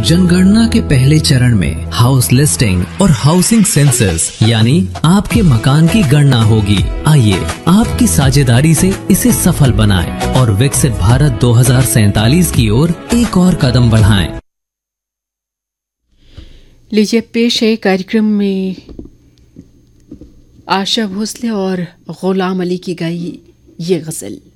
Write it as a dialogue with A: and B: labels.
A: जनगणना के पहले चरण में हाउस लिस्टिंग और हाउसिंग सेंसस यानी आपके मकान की गणना होगी। आइए आपकी साझेदारी से इसे सफल बनाएं और विकसित भारत 2047 की ओर एक और कदम बढ़ाएं।
B: लीजिए पेश है कार्यक्रम में आशा भोसले और गुलाम अली की गाई ये गजल।